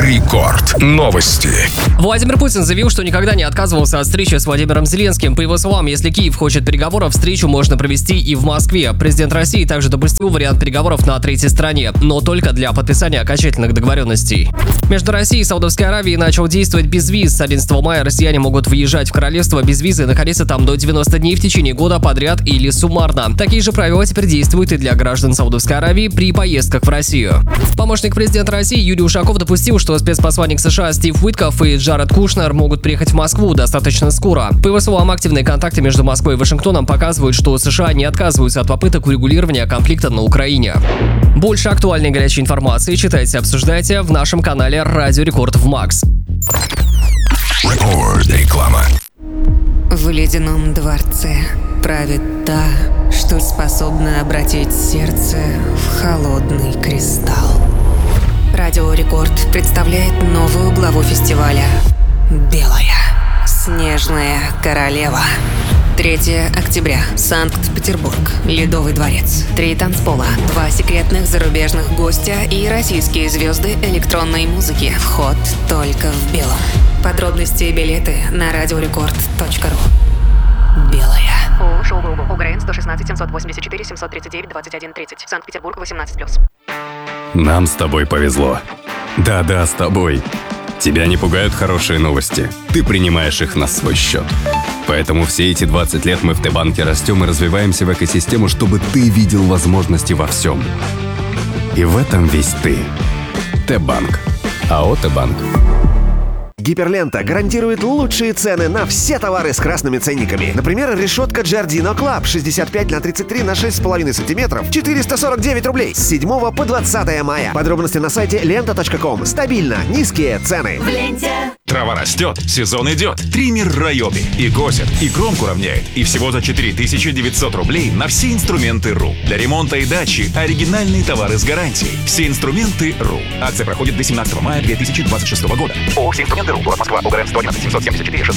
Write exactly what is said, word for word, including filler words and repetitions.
Рекорд. Новости. Владимир Путин заявил, что никогда не отказывался от встречи с Владимиром Зеленским. По его словам, если Киев хочет переговоров, встречу можно провести и в Москве. Президент России также допустил вариант переговоров на третьей стороне, но только для подписания окончательных договоренностей. Между Россией и Саудовской Аравией начал действовать безвиз. С одиннадцатого мая россияне могут въезжать в королевство без визы и находиться там до девяноста дней в течение года подряд или суммарно. Такие же правила теперь действуют и для граждан Саудовской Аравии при поездках в Россию. Помощник президента России Юрий Ушаков допустил, что спецпосланник США Стив Уиткофф и Джаред Кушнер могут приехать в Москву достаточно скоро. По его словам, активные контакты между Москвой и Вашингтоном показывают, что США не отказываются от попыток урегулирования конфликта на Украине. Больше актуальной и горячей информации читайте и обсуждайте в нашем канале Радио Рекорд в Макс. Реклама. В ледяном дворце правит та, что способна обратить сердце в холодный кристалл. Радио Рекорд представляет новую главу фестиваля «Белая снежная королева». третьего октября. Санкт-Петербург. Ледовый дворец. Три танцпола. Два секретных зарубежных гостя и российские звезды электронной музыки. Вход только в белом. Подробности и билеты на радиорекорд точка ру. Белая. ООО «Шоу-Глобал». УГРН сто шестнадцать семьсот восемьдесят четыре семьсот тридцать девять двадцать один тридцать. Санкт-Петербург, восемнадцать плюс. Нам с тобой повезло. Да-да, с тобой. Тебя не пугают хорошие новости. Ты принимаешь их на свой счет. Поэтому все эти двадцать лет мы в Т-банке растем и развиваемся в экосистему, чтобы ты видел возможности во всем. И в этом весь ты. Т-банк. АО «Т-банк». Гиперлента гарантирует лучшие цены на все товары с красными ценниками. Например, решетка Giardino Club шестьдесят пять на тридцать три на шесть с половиной сантиметров, четыреста сорок девять рублей с седьмого по двадцатое мая. Подробности на сайте лента точка ком. Стабильно низкие цены. В ленте. Трава растет, сезон идет. Триммер Райоби и косит, и кромку равняет. И всего за четыре тысячи девятьсот рублей на все инструменты РУ. Для ремонта и дачи оригинальные товары с гарантией. Все инструменты РУ. Акция проходит до семнадцатого мая две тысячи двадцать шестого года. ООО «Все инструменты РУ». Город Москва. УГРН сто одиннадцать семьсот семьдесят четыре шестьсот